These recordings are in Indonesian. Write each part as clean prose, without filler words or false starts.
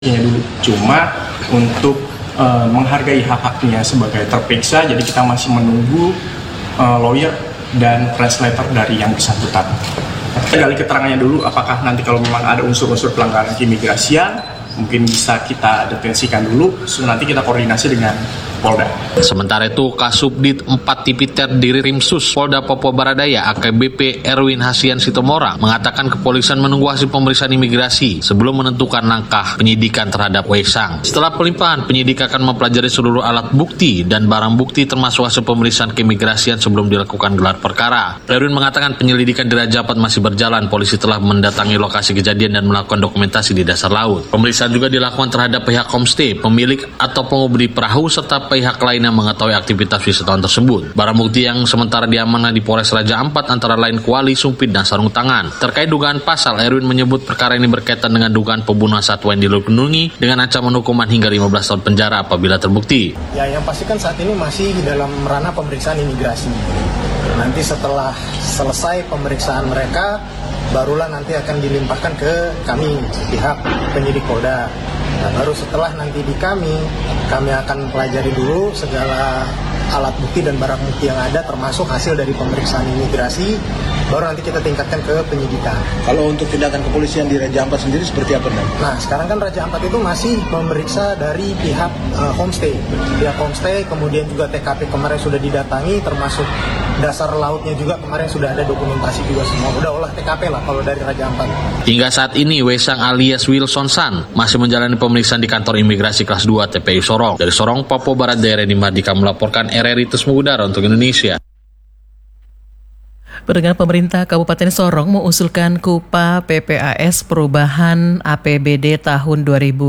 dulu. Cuma untuk menghargai hak-haknya sebagai terperiksa, jadi kita masih menunggu lawyer dan translator dari yang bersangkutan. Kita gali keterangannya dulu, apakah nanti kalau memang ada unsur-unsur pelanggaran keimigrasian, mungkin bisa kita detensikan dulu, nanti kita koordinasi dengan Polda. Sementara itu, Kasubdit 4 Tipiter Dirimsus Polda Papua Baradaya AKBP Erwin Hasian Sitomorang mengatakan kepolisian menunggu hasil pemeriksaan imigrasi sebelum menentukan langkah penyidikan terhadap Weisang. Setelah pelimpahan, penyidik akan mempelajari seluruh alat bukti dan barang bukti termasuk hasil pemeriksaan keimigrasian sebelum dilakukan gelar perkara. Erwin mengatakan penyelidikan di Raja Ampat masih berjalan. Polisi telah mendatangi lokasi kejadian dan melakukan dokumentasi di dasar laut. Pemeriksaan juga dilakukan terhadap pihak homestay, pemilik atau pengubdi perahu serta pihak lain yang mengetahui aktivitas wisatawan tersebut. Barang bukti yang sementara diamankan di Polres Raja Ampat antara lain kuali, sumpit, dan sarung tangan. Terkait dugaan pasal, Erwin menyebut perkara ini berkaitan dengan dugaan pembunuhan satwa yang dilindungi dengan ancaman hukuman hingga 15 tahun penjara apabila terbukti. Ya, yang pasti kan saat ini masih dalam ranah pemeriksaan imigrasi. Nanti setelah selesai pemeriksaan mereka, barulah nanti akan dilimpahkan ke kami, pihak penyidik Polda. Nah, baru setelah nanti di kami akan pelajari dulu segala alat bukti dan barang bukti yang ada, termasuk hasil dari pemeriksaan imigrasi, baru nanti kita tingkatkan ke penyidikan. Kalau untuk tindakan kepolisian di Raja Ampat sendiri seperti apa, Dan? Nah, sekarang kan Raja Ampat itu masih memeriksa dari pihak homestay. Pihak homestay, kemudian juga TKP kemarin sudah didatangi, termasuk dasar lautnya juga kemarin sudah ada dokumentasi juga semua. Udah olah TKP lah kalau dari Raja Ampat. Hingga saat ini, Weisang alias Wilson San masih menjalani pemeriksaan di kantor imigrasi kelas 2 TPI Sorong. Dari Sorong, Papua Barat, daerah Reni Mardika melaporkan RRI Terus Udara untuk Indonesia. Pendengar, pemerintah Kabupaten Sorong mengusulkan KUPA PPAS perubahan APBD tahun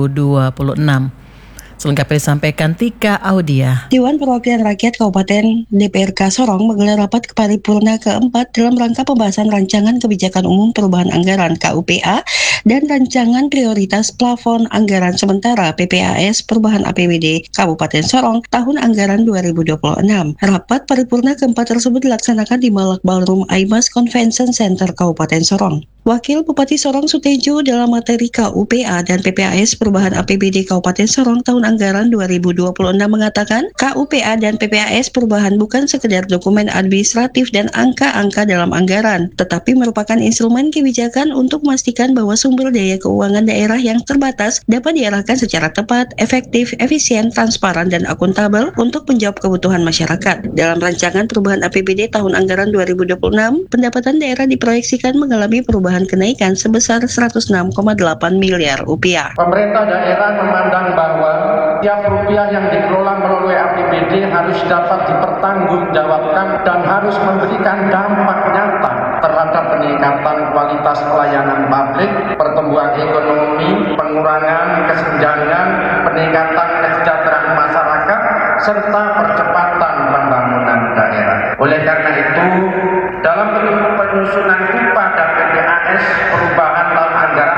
2026. Selengkapnya disampaikan Tika Audia. Dewan Perwakilan Rakyat Kabupaten DPRK Sorong menggelar rapat paripurna keempat dalam rangka pembahasan rancangan kebijakan umum perubahan anggaran KUPA dan rancangan prioritas plafon anggaran sementara PPAS perubahan APBD Kabupaten Sorong tahun anggaran 2026. Rapat paripurna keempat tersebut dilaksanakan di Malak Ballroom Aimas Convention Center Kabupaten Sorong. Wakil Bupati Sorong Sutejo dalam materi KUPA dan PPAS perubahan APBD Kabupaten Sorong tahun anggaran 2026 mengatakan KUPA dan PPAS perubahan bukan sekedar dokumen administratif dan angka-angka dalam anggaran, tetapi merupakan instrumen kebijakan untuk memastikan bahwa sumber daya keuangan daerah yang terbatas dapat diarahkan secara tepat, efektif, efisien, transparan, dan akuntabel untuk menjawab kebutuhan masyarakat. Dalam rancangan perubahan APBD tahun anggaran 2026, pendapatan daerah diproyeksikan mengalami perubahan kenaikan sebesar 106,8 miliar rupiah. Pemerintah daerah memandang bahwa tiap rupiah yang dikelola melalui APBD harus dapat dipertanggungjawabkan dan harus memberikan dampak nyata terhadap peningkatan kualitas pelayanan publik, pertumbuhan ekonomi, pengurangan kesenjangan, peningkatan kesejahteraan masyarakat, serta percepatan pembangunan daerah. Oleh karena itu, dalam penyusunan KUPA dan PPAS perubahan tahun anggaran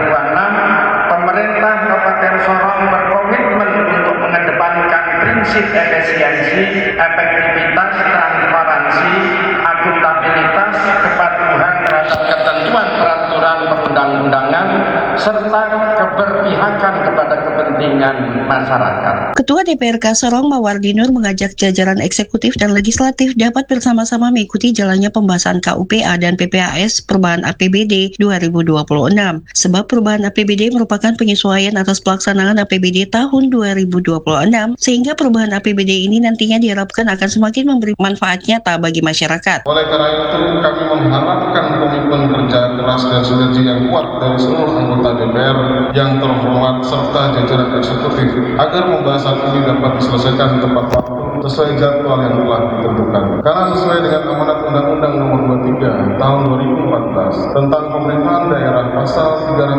2026, pemerintah Kabupaten Sorong berkomitmen untuk mengedepankan prinsip efisiensi, efektivitas, transparansi, akuntabilitas, kepatuhan terhadap ketentuan peraturan perundang-undangan, serta keberpihakan kepada kepentingan masyarakat. Ketua DPRK Sorong Mawardi Nur mengajak jajaran eksekutif dan legislatif dapat bersama-sama mengikuti jalannya pembahasan KUPA dan PPAS perubahan APBD 2026. Sebab perubahan APBD merupakan penyesuaian atas pelaksanaan APBD tahun 2026, sehingga perubahan APBD ini nantinya diharapkan akan semakin memberi manfaat nyata bagi masyarakat. Oleh karena itu, kami mengharapkan komitmen kerja keras dan sinergi yang kuat dari seluruh anggota DPR yang terhormat serta jajaran eksekutif agar pembahasan ini dapat diselesaikan tepat waktu sesuai jadwal yang telah ditentukan. Karena sesuai dengan amanat Undang-Undang Nomor 23 Tahun 2014 tentang pemerintahan daerah pasal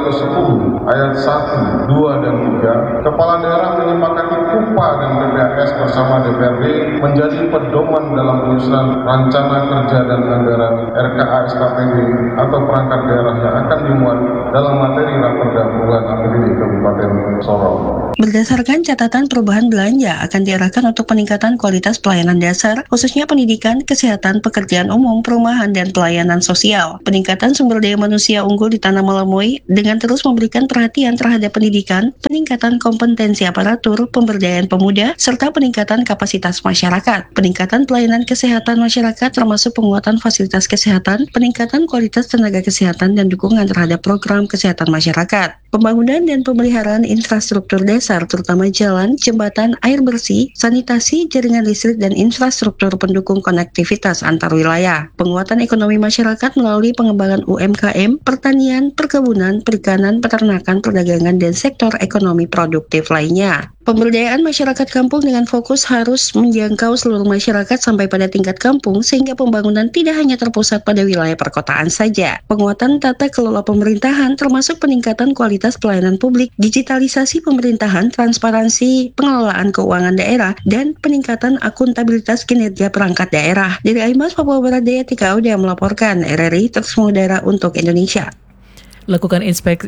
310 ayat 1, 2, dan 3, kepala daerah menyepakati KUPA dan PPAS bersama DPRD menjadi pedoman dalam penyusunan rencana kerja dan anggaran RKA SKPD atau perangkat daerah yang akan dimuat dalam materi raperda perubahan APBD Kabupaten Sorong. Berdasarkan catatan perubahan belanja akan diarahkan untuk peningkatan kualitas pelayanan dasar, khususnya pendidikan, kesehatan, pekerjaan umum, perumahan, dan pelayanan sosial. Peningkatan sumber daya manusia unggul di Tanah Melamoy dengan terus memberikan perhatian terhadap pendidikan, peningkatan kompetensi aparatur, pemberdayaan pemuda, serta peningkatan kapasitas masyarakat. Peningkatan pelayanan kesehatan masyarakat termasuk penguatan fasilitas kesehatan, peningkatan kualitas tenaga kesehatan, dan dukungan terhadap program kesehatan masyarakat. Pembangunan dan pemeliharaan infrastruktur dasar terutama jalan, jembatan, air bersih, sanitasi, jaringan listrik, dan infrastruktur pendukung konektivitas antar wilayah. Penguatan ekonomi masyarakat melalui pengembangan UMKM, pertanian, perkebunan, perikanan, peternakan, perdagangan, dan sektor ekonomi produktif lainnya. Pemberdayaan masyarakat kampung dengan fokus harus menjangkau seluruh masyarakat sampai pada tingkat kampung sehingga pembangunan tidak hanya terpusat pada wilayah perkotaan saja. Penguatan tata kelola pemerintahan termasuk peningkatan kualitas pelayanan publik, digitalisasi pemerintahan, transparansi pengelolaan keuangan daerah, dan peningkatan akuntabilitas kinerja perangkat daerah. Dari Aimas, Papua Barat Daya, Tika Audia melaporkan. RRI terus mengudara untuk Indonesia. Lakukan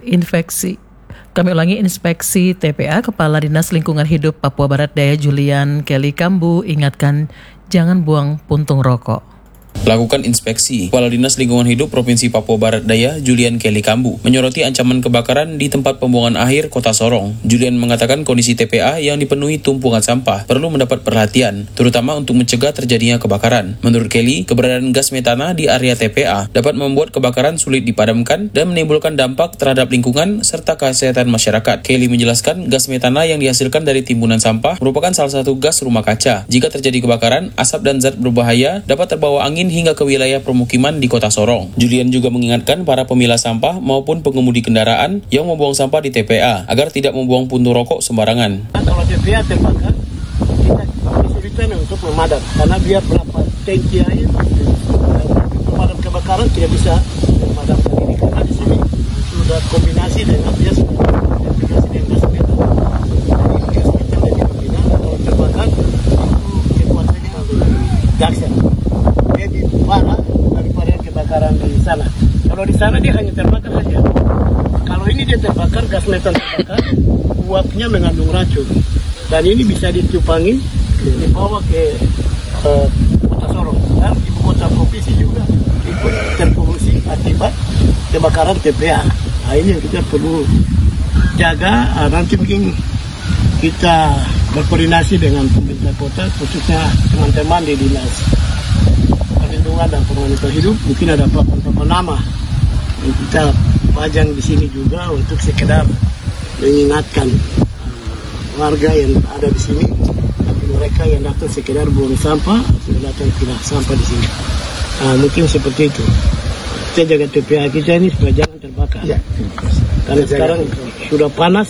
inspeksi TPA, Kepala Dinas Lingkungan Hidup Papua Barat Daya Julian Kelly Kambu ingatkan jangan buang puntung rokok. Lakukan inspeksi. Kepala Dinas Lingkungan Hidup Provinsi Papua Barat Daya, Julian Kelly Kambu, menyoroti ancaman kebakaran di tempat pembuangan akhir Kota Sorong. Julian mengatakan kondisi TPA yang dipenuhi tumpukan sampah perlu mendapat perhatian, terutama untuk mencegah terjadinya kebakaran. Menurut Kelly, keberadaan gas metana di area TPA dapat membuat kebakaran sulit dipadamkan dan menimbulkan dampak terhadap lingkungan serta kesehatan masyarakat. Kelly menjelaskan gas metana yang dihasilkan dari timbunan sampah merupakan salah satu gas rumah kaca. Jika terjadi kebakaran, asap dan zat berbahaya dapat terbawa angin hingga ke wilayah permukiman di Kota Sorong. Julian juga mengingatkan para pemilah sampah maupun pengemudi kendaraan yang membuang sampah di TPA agar tidak membuang puntung rokok sembarangan. Kalau TPA terbakar, kita kesulitan untuk memadam karena dia berapa tangki air. Pemadam kebakaran tidak bisa memadamkan ini karena di sini sudah kombinasi dengan gas metana. Jadi gas metana yang dibina kalau terbakar itu kekuatannya lebih dahsyat. Jadi parah daripada kebakaran di sana. Kalau di sana dia hanya terbakar saja. Kalau ini dia terbakar, gas metan terbakar, uapnya mengandung racun. Dan ini bisa ditupangi, dibawa ke Kota Sorong. Dan ibu kota provinsi juga ikut terpolusi akibat kebakaran TPA. Nah, ini yang kita perlu jaga. Nanti mungkin kita berkoordinasi dengan pemerintah kota, khususnya teman-teman di dinas perlindungan dan pengelolaan hidup. Mungkin ada papan nama yang kita pajang di sini juga untuk sekedar mengingatkan warga yang ada di sini, tapi mereka yang datang sekedar buang sampah atau datang pilah sampah di sini. Mungkin seperti itu. Kita jaga TPA kita ini supaya jangan terbakar. Ya. Karena sekarang sudah panas.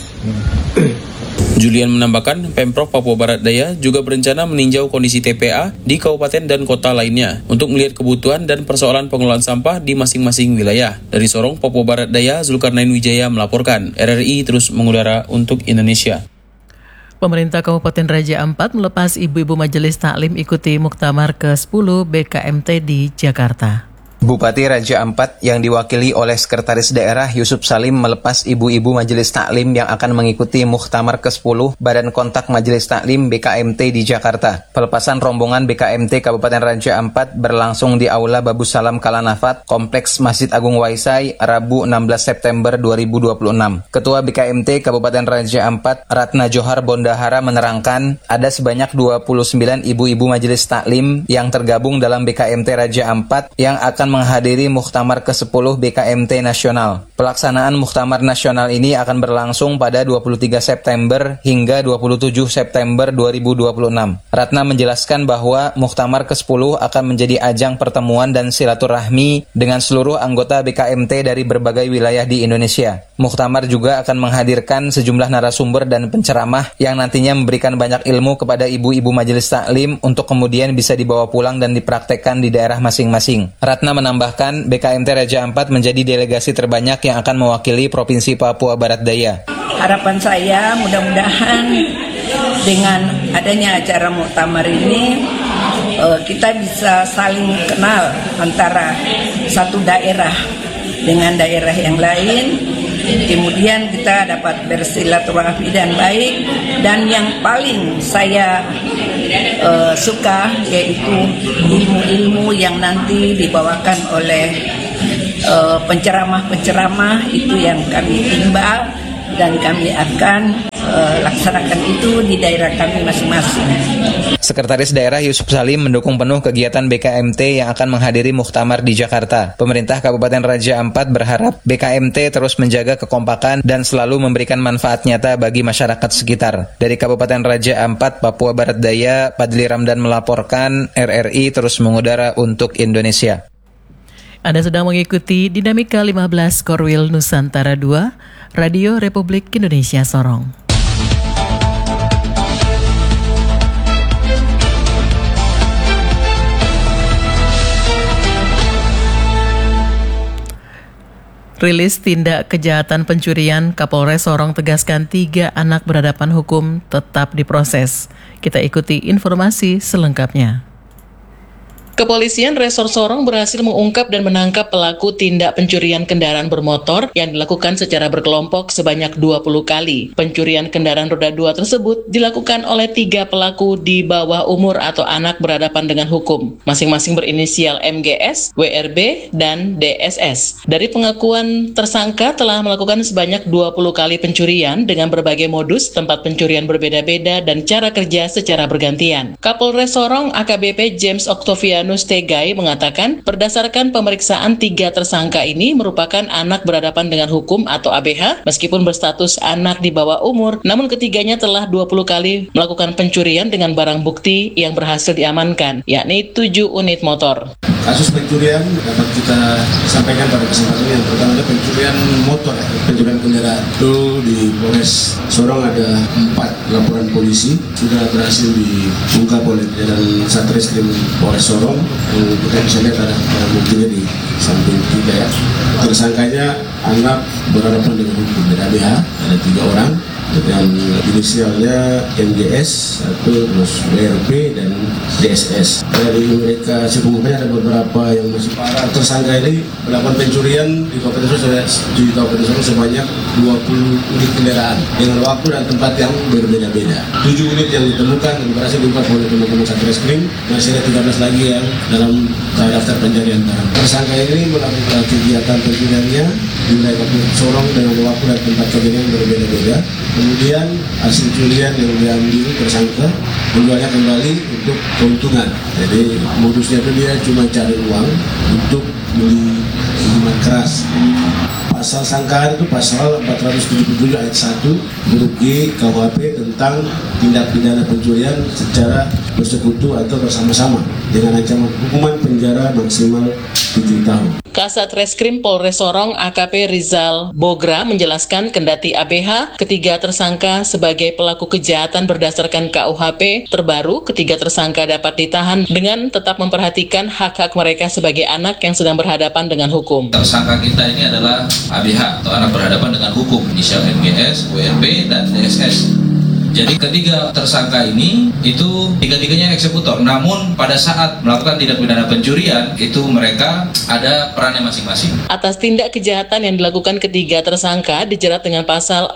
Julian menambahkan, Pemprov Papua Barat Daya juga berencana meninjau kondisi TPA di kabupaten dan kota lainnya untuk melihat kebutuhan dan persoalan pengelolaan sampah di masing-masing wilayah. Dari Sorong, Papua Barat Daya, Zulkarnain Wijaya melaporkan. RRI terus mengudara untuk Indonesia. Pemerintah Kabupaten Raja Ampat melepas ibu-ibu Majelis Taklim ikuti Muktamar ke-10 BKMT di Jakarta. Bupati Raja Ampat yang diwakili oleh Sekretaris Daerah Yusuf Salim melepas ibu-ibu Majelis Taklim yang akan mengikuti Muktamar ke-10 Badan Kontak Majelis Taklim BKMT di Jakarta. Pelepasan rombongan BKMT Kabupaten Raja Ampat berlangsung di Aula Babu Salam Kalanafat, Kompleks Masjid Agung Waisai, Rabu 16 September 2026. Ketua BKMT Kabupaten Raja Ampat, Ratna Johar Bondahara menerangkan ada sebanyak 29 ibu-ibu Majelis Taklim yang tergabung dalam BKMT Raja Ampat yang akan menghadiri Muktamar ke-10 BKMT Nasional. Pelaksanaan Muktamar Nasional ini akan berlangsung pada 23 September hingga 27 September 2026. Ratna menjelaskan bahwa Muktamar ke-10 akan menjadi ajang pertemuan dan silaturahmi dengan seluruh anggota BKMT dari berbagai wilayah di Indonesia. Muktamar juga akan menghadirkan sejumlah narasumber dan penceramah yang nantinya memberikan banyak ilmu kepada ibu-ibu Majelis Taklim untuk kemudian bisa dibawa pulang dan dipraktekkan di daerah masing-masing. Ratna menambahkan BKMT Raja Ampat menjadi delegasi terbanyak yang akan mewakili Provinsi Papua Barat Daya. Harapan saya mudah-mudahan dengan adanya acara muktamar ini kita bisa saling kenal antara satu daerah dengan daerah yang lain Kemudian kita dapat bersilaturahmi dan baik, dan yang paling saya suka yaitu ilmu-ilmu yang nanti dibawakan oleh penceramah-penceramah itu yang kami timbal dan kami akan laksanakan itu di daerah kami masing-masing. Sekretaris Daerah Yusuf Salim mendukung penuh kegiatan BKMT yang akan menghadiri muktamar di Jakarta. Pemerintah Kabupaten Raja Ampat berharap BKMT terus menjaga kekompakan dan selalu memberikan manfaat nyata bagi masyarakat sekitar. Dari Kabupaten Raja Ampat, Papua Barat Daya, Padli Ramdan melaporkan RRI terus mengudara untuk Indonesia. Anda sedang mengikuti Dinamika 15 Korwil Nusantara 2, Radio Republik Indonesia Sorong. Rilis tindak kejahatan pencurian, Kapolres Sorong tegaskan 3 anak berhadapan hukum tetap diproses. Kita ikuti informasi selengkapnya. Kepolisian Resor Sorong berhasil mengungkap dan menangkap pelaku tindak pencurian kendaraan bermotor yang dilakukan secara berkelompok sebanyak 20 kali. Pencurian kendaraan roda 2 tersebut dilakukan oleh 3 pelaku di bawah umur atau anak berhadapan dengan hukum, masing-masing berinisial MGS, WRB, dan DSS. Dari pengakuan tersangka telah melakukan sebanyak 20 kali pencurian dengan berbagai modus, tempat pencurian berbeda-beda, dan cara kerja secara bergantian. Kapolres Sorong AKBP James Octavianus Tegai mengatakan berdasarkan pemeriksaan 3 tersangka ini merupakan anak berhadapan dengan hukum atau ABH meskipun berstatus anak di bawah umur, namun ketiganya telah 20 kali melakukan pencurian dengan barang bukti yang berhasil diamankan, yakni 7 unit motor. Kasus pencurian dapat kita sampaikan pada kesempatan yang pertama adalah pencurian motor, pencurian kendaraan. Itu di Polres Sorong ada 4 laporan polisi sudah berhasil diungkap oleh jajaran Satreskrim Polres Sorong. Kita bisa lihat ada buktinya di samping kita ya. Tersangkanya anak berhadapan dengan hukum dan ABH, ada 3 orang. Dan inisialnya MGS, 1, terus WRB dan DSS. Dari mereka sebelumnya ada beberapa yang masih parah. Tersangka ini melakukan pencurian di Kabupaten Sorong sebanyak 20 unit kendaraan dengan waktu dan tempat yang berbeda-beda. 7 unit yang ditemukan dan berhasil diungkap oleh teman-teman Satreskrim. Masih ada 13 lagi yang dalam daftar pencarian barang. Tersangka ini melakukan kegiatan pencuriannya di wilayah Kabupaten Sorong dengan waktu dan tempat kejadian berbeda-beda. Kemudian hasil curian yang diambil tersangka menjualnya kembali untuk keuntungan. Jadi modusnya itu dia cuma cari uang untuk beli minuman keras. Pasal sangkaan itu pasal 477 ayat 1 huruf G KUHP tentang tindak pidana pencurian secara bersekutu atau bersama-sama dengan ancaman hukuman penjara maksimal 7 tahun. Kasat Reskrim Polres Sorong AKP Rizal Bogra menjelaskan kendati ABH, ketiga tersangka sebagai pelaku kejahatan berdasarkan KUHP terbaru, ketiga tersangka dapat ditahan dengan tetap memperhatikan hak-hak mereka sebagai anak yang sedang berhadapan dengan hukum. Tersangka kita ini adalah ABH atau anak berhadapan dengan hukum, inisial MGS, WRB, dan DSS. Jadi ketiga tersangka ini itu tiga-tiganya eksekutor, namun pada saat melakukan tindak pidana pencurian itu mereka ada perannya masing-masing. Atas tindak kejahatan yang dilakukan ketiga tersangka dijerat dengan pasal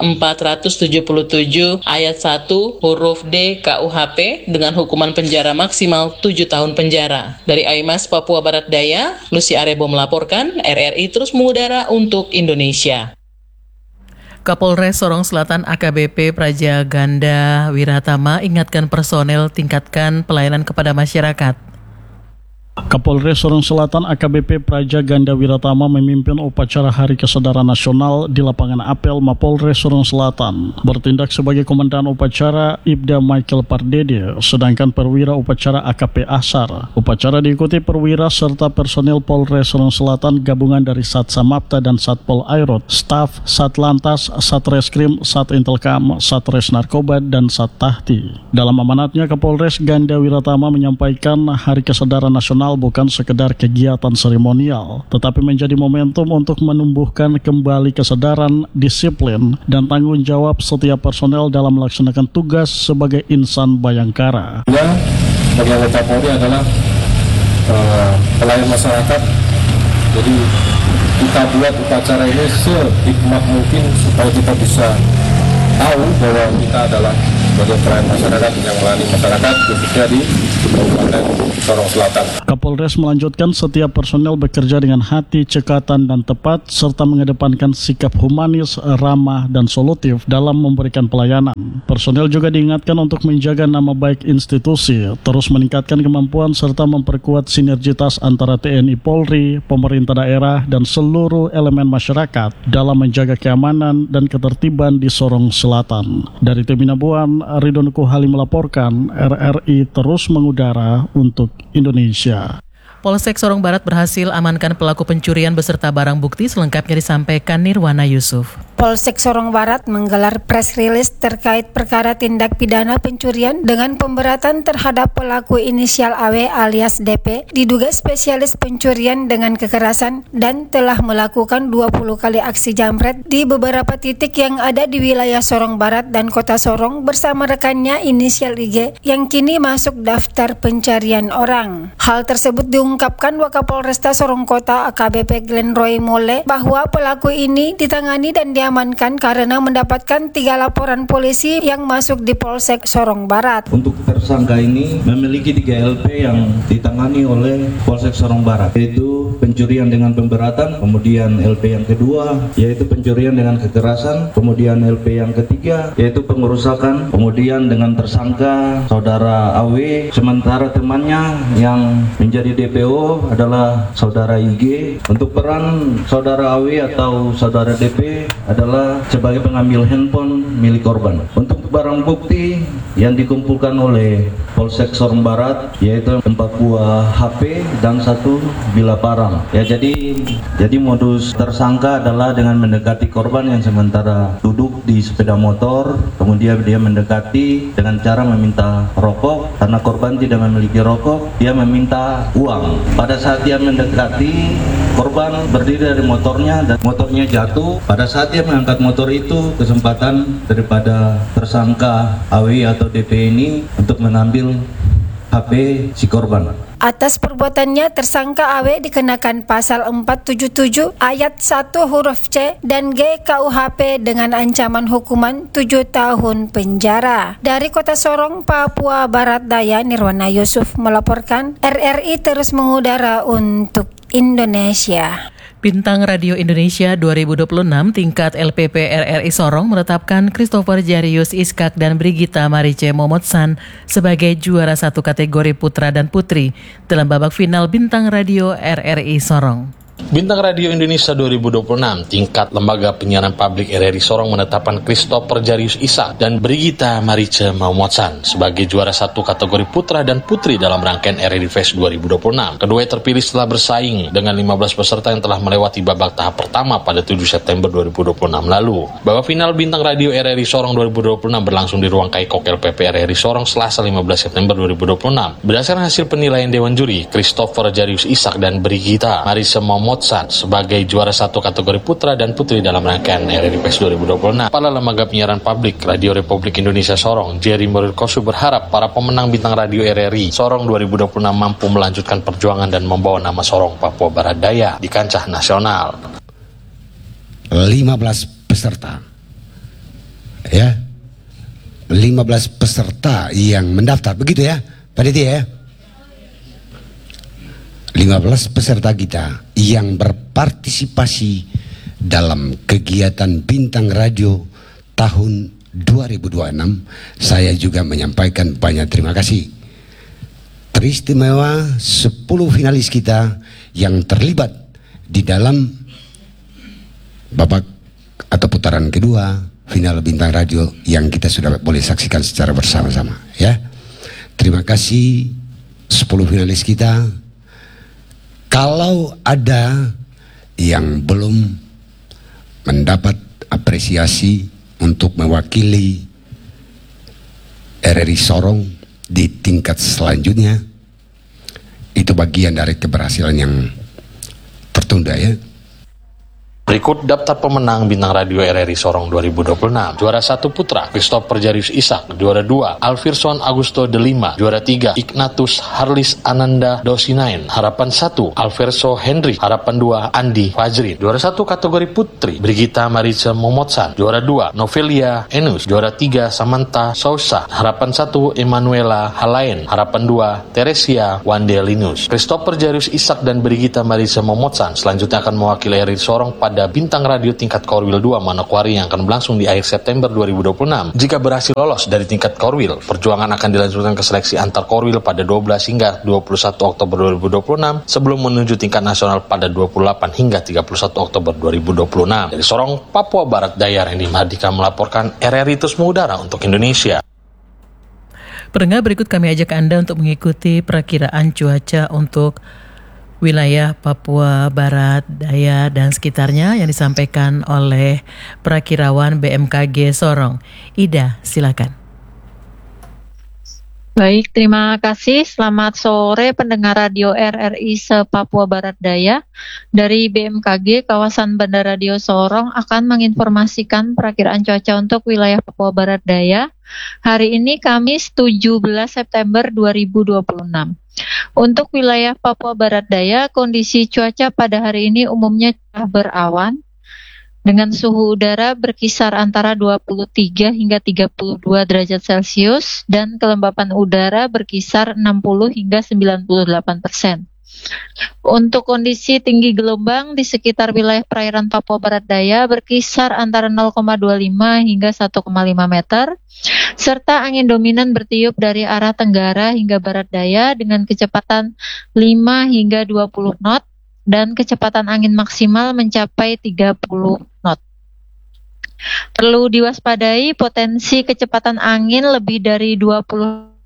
477 ayat 1 huruf D KUHP dengan hukuman penjara maksimal 7 tahun penjara. Dari Aimas, Papua Barat Daya, Lucy Arebo melaporkan, RRI terus mengudara untuk Indonesia. Kapolres Sorong Selatan AKBP Praja Ganda Wiratama ingatkan personel tingkatkan pelayanan kepada masyarakat. Kapolres Sorong Selatan AKBP Praja Ganda Wiratama memimpin upacara Hari Kesadaran Nasional di lapangan apel Mapolres Sorong Selatan. Bertindak sebagai komandan upacara Ibda Michael Pardede, sedangkan perwira upacara AKP Asar. Upacara diikuti perwira serta personil Polres Sorong Selatan gabungan dari Satsamapta dan Satpol Airot, staf Satlantas, Satreskrim, Satintelkam, Satres Narkoba, dan Sattahti. Dalam amanatnya, Kapolres Ganda Wiratama menyampaikan Hari Kesadaran Nasional bukan sekedar kegiatan seremonial, tetapi menjadi momentum untuk menumbuhkan kembali kesadaran, disiplin, dan tanggung jawab setiap personel dalam melaksanakan tugas sebagai insan bayangkara. Bagi anggota Polri adalah pelayan masyarakat, jadi kita buat upacara ini sehikmat mungkin supaya kita bisa tahu bahwa kita adalah sebagai pelayan masyarakat yang melayani masyarakat khususnya di Kabupaten Sorong Selatan. Kapolres melanjutkan setiap personel bekerja dengan hati, cekatan, dan tepat serta mengedepankan sikap humanis, ramah, dan solutif dalam memberikan pelayanan. Personel juga diingatkan untuk menjaga nama baik institusi, terus meningkatkan kemampuan serta memperkuat sinergitas antara TNI Polri, pemerintah daerah, dan seluruh elemen masyarakat dalam menjaga keamanan dan ketertiban di Sorong Selatan. Dari tim Binabuan, Ridwan Kuhali melaporkan, RRI terus mengudara untuk Indonesia. Polsek Sorong Barat berhasil amankan pelaku pencurian beserta barang bukti, selengkapnya disampaikan Nirwana Yusuf. Polsek Sorong Barat menggelar press release terkait perkara tindak pidana pencurian dengan pemberatan terhadap pelaku inisial AW alias DP, diduga spesialis pencurian dengan kekerasan dan telah melakukan 20 kali aksi jambret di beberapa titik yang ada di wilayah Sorong Barat dan Kota Sorong bersama rekannya inisial IG yang kini masuk daftar pencarian orang. Hal tersebut diungkapkan Wakapolresta Sorong Kota AKBP Glenn Roy Mole bahwa pelaku ini ditangani dan diamankan karena mendapatkan 3 laporan polisi yang masuk di Polsek Sorong Barat. Untuk tersangka ini memiliki 3 LP yang ditangani oleh Polsek Sorong Barat, yaitu pencurian dengan pemberatan, kemudian LP yang kedua yaitu pencurian dengan kekerasan, kemudian LP yang ketiga yaitu pengerusakan, kemudian dengan tersangka saudara AW, sementara temannya yang menjadi DPO adalah saudara IG. Untuk peran saudara AW atau saudara DP adalah sebagai pengambil handphone milik korban. Untuk barang bukti yang dikumpulkan oleh Polsek Sorong Barat yaitu 4 buah HP dan 1 bilah parang. Ya, jadi modus tersangka adalah dengan mendekati korban yang sementara duduk di sepeda motor, kemudian dia mendekati dengan cara meminta rokok. Karena korban tidak memiliki rokok, dia meminta uang. Pada saat dia mendekati, korban berdiri dari motornya dan motornya jatuh. Pada saat dia mengangkat motor itu, kesempatan daripada tersangka AW atau DP ini untuk mengambil HP si korban. Atas perbuatannya, tersangka AW dikenakan pasal 477 ayat 1 huruf C dan G KUHP dengan ancaman hukuman 7 tahun penjara. Dari Kota Sorong, Papua Barat Daya, Nirwana Yusuf melaporkan, RRI terus mengudara untuk Indonesia. Bintang Radio Indonesia 2026 tingkat LPP RRI Sorong menetapkan Christopher Jarius Iskak dan Brigita Marice Momotsan sebagai juara 1 kategori putra dan putri dalam babak final Bintang Radio RRI Sorong. Bintang Radio Indonesia 2026 tingkat Lembaga Penyiaran Publik RRI Sorong menetapkan Christopher Jarius Isak dan Brigita Marice Momotsan sebagai juara 1 kategori putra dan putri dalam rangkaian RRI Fest 2026. Keduanya terpilih setelah bersaing dengan 15 peserta yang telah melewati babak tahap pertama pada 7 September 2026 lalu. Babak final Bintang Radio RRI Sorong 2026 berlangsung di ruang Kaikok LPP RRI Sorong Selasa 15 September 2026. Berdasarkan hasil penilaian Dewan Juri, Christopher Jarius Isak dan Brigita Marice Momotsan sebagai juara 1 kategori putra dan putri dalam rangkaian RRI Fest 2026. Kepala Lembaga Penyiaran Publik Radio Republik Indonesia Sorong, Jerry Morilkosu berharap para pemenang Bintang Radio RRI Sorong 2026 mampu melanjutkan perjuangan dan membawa nama Sorong Papua Barat Daya di kancah nasional. 15 peserta. Ya. 15 peserta yang mendaftar, begitu ya, Pak Diti ya? 15 peserta kita yang berpartisipasi dalam kegiatan Bintang Radio tahun 2026, saya juga menyampaikan banyak terima kasih. Teristimewa 10 finalis kita yang terlibat di dalam babak atau putaran kedua final Bintang Radio yang kita sudah boleh saksikan secara bersama-sama ya. Terima kasih 10 finalis kita. Kalau ada yang belum mendapat apresiasi untuk mewakili RRI Sorong di tingkat selanjutnya, itu bagian dari keberhasilan yang tertunda ya. Berikut daftar pemenang Bintang Radio RRI Sorong 2026. Juara 1 Putra, Christopher Jarius Ishak. Juara 2, Alvirson Augusto Delima. Juara 3, Ignatius Harlis Ananda Dosinain. Harapan 1, Alverso Henry. Harapan 2, Andi Fajrin. Juara 1 kategori Putri, Brigita Marice Momotsan. Juara 2, Novelia Enus. Juara 3, Samantha Sousa. Harapan 1, Emanuela Halain. Harapan 2, Teresia Wandelinus. Christopher Jarius Ishak dan Brigita Marice Momotsan selanjutnya akan mewakili RRI Sorong pada Bintang Radio tingkat Korwil 2 Manokwari yang akan berlangsung di akhir September 2026. Jika berhasil lolos dari tingkat Korwil, perjuangan akan dilanjutkan ke seleksi antar Korwil pada 12 hingga 21 Oktober 2026 sebelum menuju tingkat nasional pada 28 hingga 31 Oktober 2026. Dari Sorong, Papua Barat Daya, Randy Mardika melaporkan RRI terus mengudara untuk Indonesia. Pendengar, berikut kami ajak Anda untuk mengikuti perakiraan cuaca untuk wilayah Papua Barat Daya dan sekitarnya yang disampaikan oleh Perakirawan BMKG Sorong. Ida, silakan. Baik, terima kasih. Selamat sore pendengar radio RRI se-Papua Barat Daya. Dari BMKG, kawasan Bandar Radio Sorong akan menginformasikan perakiraan cuaca untuk wilayah Papua Barat Daya. Hari ini Kamis 17 September 2026. Untuk wilayah Papua Barat Daya, kondisi cuaca pada hari ini umumnya berawan dengan suhu udara berkisar antara 23 hingga 32 derajat Celcius dan kelembapan udara berkisar 60 hingga 98%. Untuk kondisi tinggi gelombang di sekitar wilayah perairan Papua Barat Daya berkisar antara 0,25 hingga 1,5 meter, serta angin dominan bertiup dari arah tenggara hingga barat daya dengan kecepatan 5 hingga 20 knot dan kecepatan angin maksimal mencapai 30 knot. Perlu diwaspadai potensi kecepatan angin lebih dari 20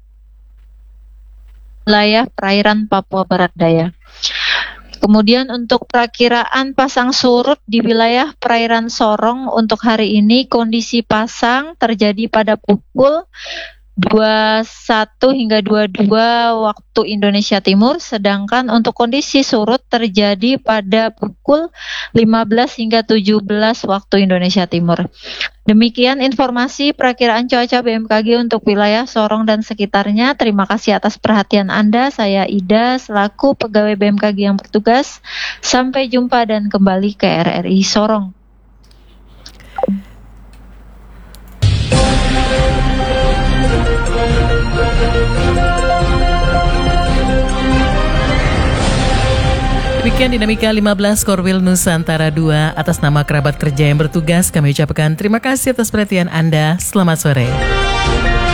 wilayah perairan Papua Barat Daya. Kemudian untuk perakiraan pasang surut di wilayah perairan Sorong untuk hari ini, kondisi pasang terjadi pada pukul 21 hingga 22 waktu Indonesia Timur, sedangkan untuk kondisi surut terjadi pada pukul 15 hingga 17 waktu Indonesia Timur. Demikian informasi perakiraan cuaca BMKG untuk wilayah Sorong dan sekitarnya. Terima kasih atas perhatian Anda. Saya Ida selaku pegawai BMKG yang bertugas. Sampai jumpa dan kembali ke RRI Sorong. Demikian dinamika 15 Korwil Nusantara 2. Atas nama kerabat kerja yang bertugas, kami ucapkan terima kasih atas perhatian Anda. Selamat sore.